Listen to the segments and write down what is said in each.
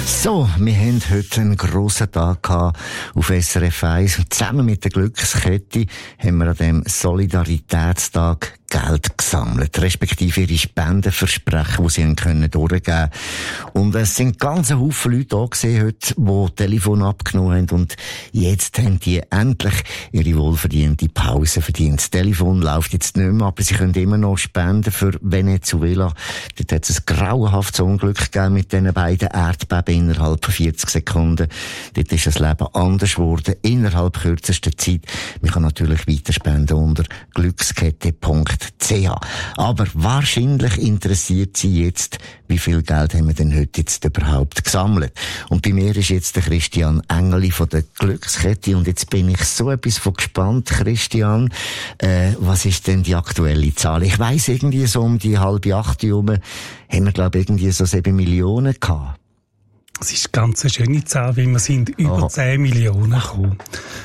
So, wir haben heute einen grossen Tag gehabt auf SRF 1 und zusammen mit der Glückskette haben wir an dem Solidaritätstag Geld gesammelt, respektive ihre Spendenversprechen, die sie können durchgeben. Und es sind ganze Haufen Leute da gewesen heute, die Telefon abgenommen haben und jetzt haben die endlich ihre wohlverdiente Pause verdient. Das Telefon läuft jetzt nicht mehr, aber sie können immer noch spenden für Venezuela. Dort hat es ein grauenhaftes Unglück gegeben mit diesen beiden Erdbeben innerhalb von 40 Sekunden. Dort ist das Leben anders geworden, innerhalb kürzester Zeit. Man kann natürlich weiter spenden unter glückskette.ch. Aber wahrscheinlich interessiert Sie jetzt, wie viel Geld haben wir denn heute jetzt überhaupt gesammelt? Und bei mir ist jetzt der Christian Engeli von der Glückskette und jetzt bin ich so etwas von gespannt, Christian. Was ist denn die aktuelle Zahl? Ich weiss, irgendwie so um die 7:30 herum haben wir, glaube ich, irgendwie so 7 Millionen gehabt. Das ist eine ganz schöne Zahl, weil wir sind über 10 Millionen gekommen.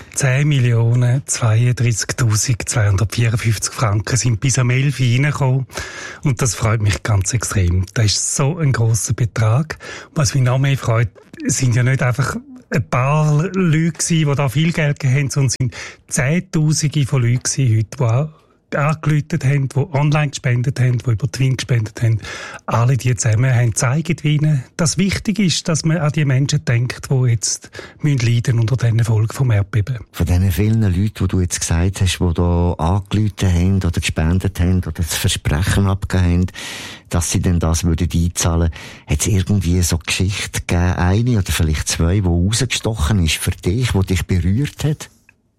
10.032.254 Franken sind bis am 11 reingekommen. Und das freut mich ganz extrem. Das ist so ein grosser Betrag. Was mich noch mehr freut, sind ja nicht einfach ein paar Leute gewesen, die da viel Geld gegeben haben, sondern sind Zehntausende von Leuten gewesen heute, die angerufen haben, die online gespendet haben, die über Twin gespendet haben. Alle die zusammen haben gezeigt, wie ihnen das wichtig ist, dass man an die Menschen denkt, die jetzt leiden unter diesen Folgen vom Erdbeben. Von diesen vielen Leuten, die du jetzt gesagt hast, die da angerufen haben oder gespendet haben oder das Versprechen abgegeben haben, dass sie denn das würden einzahlen, hat es irgendwie so Geschichte gegeben, eine oder vielleicht zwei, die rausgestochen ist für dich, die dich berührt hat?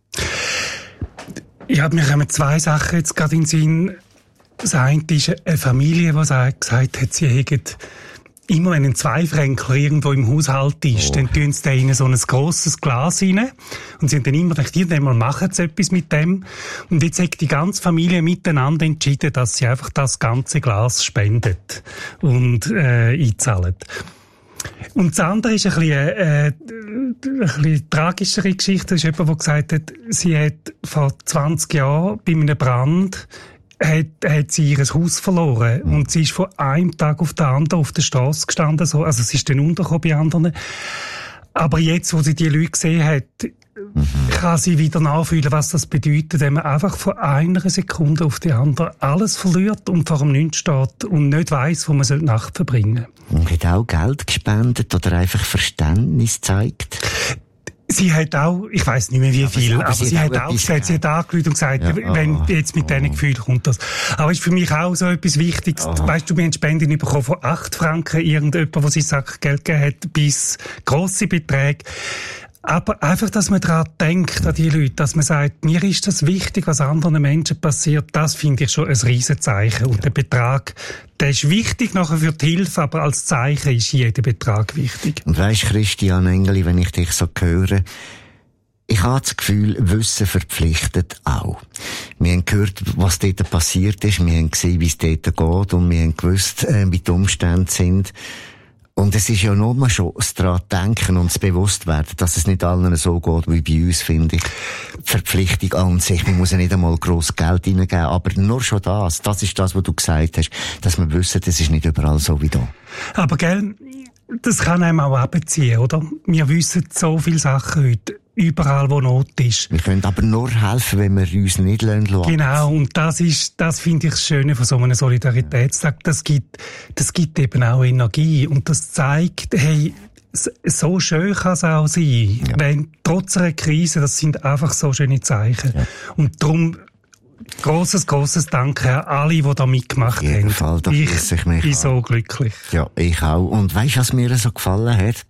Ja, mir kommen zwei Sachen jetzt gerade in den Sinn. Das eine ist eine Familie, die gesagt hat, sie hätten immer, wenn ein Zweifränkler irgendwo im Haushalt ist, dann tun sie da in so ein grosses Glas rein. Und sie haben dann immer gedacht, irgendwann machen sie etwas mit dem. Und jetzt hat die ganze Familie miteinander entschieden, dass sie einfach das ganze Glas spendet und einzahlen. Und das andere ist ein bisschen tragischere Geschichte. Das ist jemand, der gesagt hat, sie hat vor 20 Jahren bei einem Brand hat sie ihr Haus verloren. Und sie ist von einem Tag auf den anderen auf der Straße gestanden. So. Also sie ist dann untergekommen bei anderen. Aber jetzt, wo sie die Leute gesehen hat, kann sie wieder nachfühlen, was das bedeutet, wenn man einfach von einer Sekunde auf die andere alles verliert und vor dem Nichts steht und nicht weiss, wo man die Nacht verbringen soll. Und hat auch Geld gespendet oder einfach Verständnis gezeigt? Sie hat auch, ich weiss nicht mehr wie viel, aber sie hat auch gesagt, sie hat angerufen und gesagt, wenn jetzt mit diesen Gefühlen kommt das. Aber ist für mich auch so etwas Wichtiges. Weißt du, wir haben Spenden bekommen von 8 Franken, irgendjemand, der sein Sackgeld gegeben hat, bis grosse Beträge. Aber einfach, dass man daran denkt, an die Leute, dass man sagt, mir ist das wichtig, was anderen Menschen passiert, das finde ich schon ein Riesenzeichen. Und der Betrag, der ist wichtig nachher für die Hilfe, aber als Zeichen ist jeder Betrag wichtig. Und weisst, Christian Engeli, wenn ich dich so höre, ich habe das Gefühl, Wissen verpflichtet auch. Wir haben gehört, was dort passiert ist, wir haben gesehen, wie es dort geht und wir haben gewusst, wie die Umstände sind. Und es ist ja nur schon das daran denken und das Bewusstwerden, dass es nicht allen so geht wie bei uns, finde ich. Die Verpflichtung an sich, man muss ja nicht einmal gross Geld reingeben, aber nur schon das ist das, was du gesagt hast, dass wir wissen, das ist nicht überall so wie da. Aber gell, das kann einem auch abziehen, oder? Wir wissen so viele Sachen heute. Überall, wo Not ist. Wir können aber nur helfen, wenn wir uns nicht lassen. Genau, und das finde ich das Schöne von so einem Solidaritätstag. Das gibt eben auch Energie. Und das zeigt, hey, so schön kann es auch sein. Ja. Wenn, trotz einer Krise, das sind einfach so schöne Zeichen. Ja. Und darum, grosses Danke an alle, die da mitgemacht haben. Fall, da ich bin so glücklich. Ja, ich auch. Und weisst du, was mir so gefallen hat?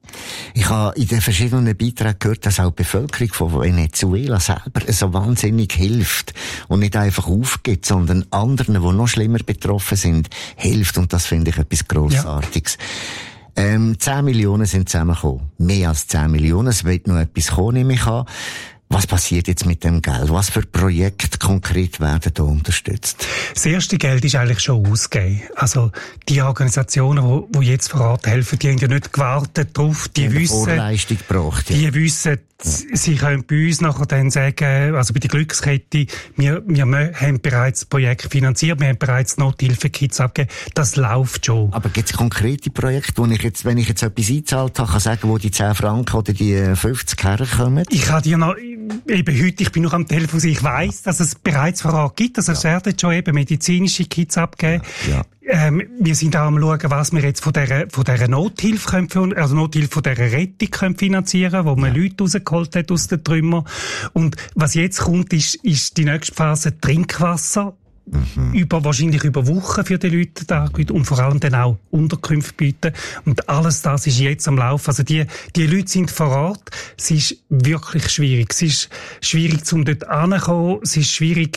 Ich habe in den verschiedenen Beiträgen gehört, dass auch die Bevölkerung von Venezuela selber so wahnsinnig hilft und nicht einfach aufgibt, sondern anderen, die noch schlimmer betroffen sind, hilft. Und das finde ich etwas Grossartiges. Ja. 10 Millionen sind zusammengekommen. Mehr als 10 Millionen. Es wird noch etwas kommen, nehme ich an. Was passiert jetzt mit dem Geld? Was für Projekte konkret werden da unterstützt? Das erste Geld ist eigentlich schon ausgegeben. Also die Organisationen, die jetzt vor Ort helfen, die haben ja nicht gewartet drauf. Die wissen, Vorleistung gebracht. Die wissen, Sie können bei uns nachher dann sagen, also bei der Glückskette, wir haben bereits Projekte finanziert, wir haben bereits Nothilfe-Kits abgegeben, das läuft schon. Aber gibt es konkrete Projekte, wo wenn ich jetzt etwas eingezahlt habe, kann sagen, wo die 10 Franken oder die 50 herkommen? Ich kann dir noch, eben heute, ich bin noch am Telefon, ich weiss, dass es bereits Vorrat gibt, also es werden schon eben medizinische Kits abgegeben. Ja. Wir sind auch am schauen, was wir jetzt von dieser Nothilfe können, also Nothilfe von dieser Rettung können finanzieren, wo man Leute rausgeholt hat aus den Trümmern. Und was jetzt kommt, ist die nächste Phase Trinkwasser. Wahrscheinlich über Wochen für die Leute da und vor allem dann auch Unterkünfte bieten. Und alles das ist jetzt am Laufen. Also die Leute sind vor Ort. Es ist wirklich schwierig. Es ist schwierig, dort hinzukommen. Es ist schwierig,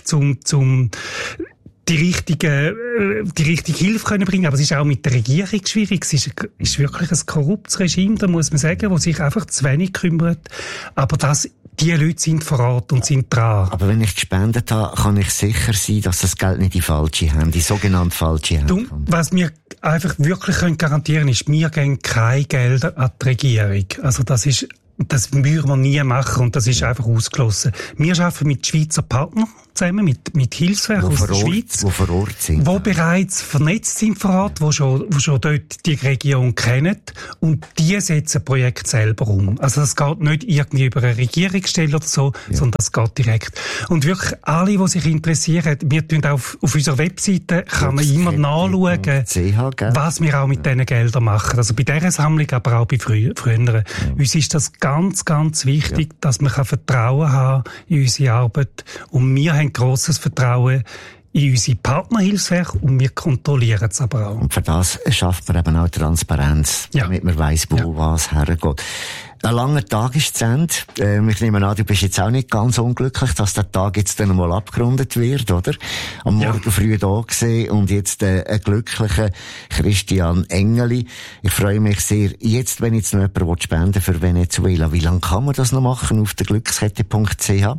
die richtige Hilfe können bringen, aber es ist auch mit der Regierung schwierig. Es ist wirklich ein korruptes Regime, da muss man sagen, das sich einfach zu wenig kümmert. Aber die Leute sind vor Ort und sind dran. Aber wenn ich gespendet habe, kann ich sicher sein, dass das Geld nicht in falsche Hände, in sogenannte falsche Hände kommt. Was wir einfach wirklich garantieren können, ist, wir geben keine Gelder an die Regierung. Also das würden wir nie machen und das ist einfach ausgeschlossen. Wir arbeiten mit Schweizer Partnern zusammen, mit Hilfswerken aus der Schweiz. Die vor Ort sind. Die bereits vernetzt sind vor Ort, die schon dort die Region kennen und die setzen Projekte selber um. Also das geht nicht irgendwie über eine Regierungsstelle oder so, sondern das geht direkt. Und wirklich alle, die sich interessieren, wir tun auf unserer Webseite, kann man immer nachschauen, was wir auch mit diesen Geldern machen. Also bei dieser Sammlung, aber auch bei früheren. Uns ist das ganz, ganz wichtig, dass man Vertrauen haben kann in unsere Arbeit. Und wir haben grosses Vertrauen in unsere Partnerhilfswerke und wir kontrollieren es aber auch. Und für das schafft man eben auch Transparenz, damit man weiss, wo was hergeht. Ein langer Tag ist zu Ende. Ich nehme an, du bist jetzt auch nicht ganz unglücklich, dass der Tag jetzt dann mal abgerundet wird, oder? Am Morgen früh da gesehen und jetzt ein glücklicher Christian Engeli. Ich freue mich sehr. Jetzt, wenn jetzt noch jemand spenden für Venezuela, wie lange kann man das noch machen auf der glückskette.ch?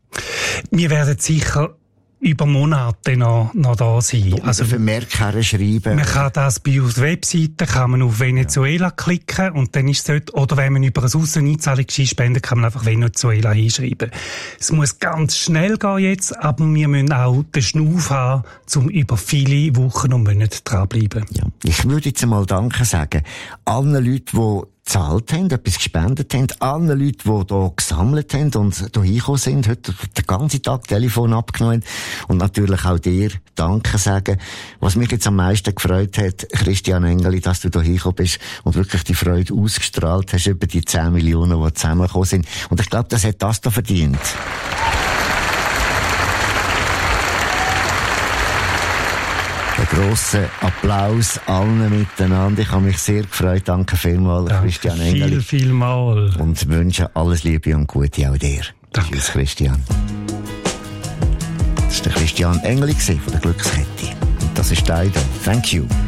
Wir werden sicher über Monate noch da sein. Also Vermerk herschreiben. Man kann das bei uns Webseite, kann man auf Venezuela klicken und dann ist es dort, oder wenn man über ein Ausseneinzahlungsschein spendet, kann man einfach Venezuela hinschreiben. Es muss ganz schnell gehen jetzt, aber wir müssen auch den Schnuff haben, um über viele Wochen und Monate dranbleiben. Ja. Ich würde jetzt einmal Danke sagen allen Leuten, die gezahlt haben, etwas gespendet haben, allen Leuten, die hier gesammelt haben und hier hingekommen sind, heute den ganzen Tag Telefon abgenommen und natürlich auch dir Danke sagen. Was mich jetzt am meisten gefreut hat, Christian Engeli, dass du hier hingekommen bist und wirklich die Freude ausgestrahlt hast über die 10 Millionen, die zusammengekommen sind. Und ich glaube, das hat das da verdient. Ein grosser Applaus allen miteinander. Ich habe mich sehr gefreut. Danke vielmals, Christian Engeli. Vielmals. Und wünsche alles Liebe und Gute auch dir. Danke. Tschüss, Christian. Das war der Christian Engeli von der Glückskette. Und das ist dein. Thank you.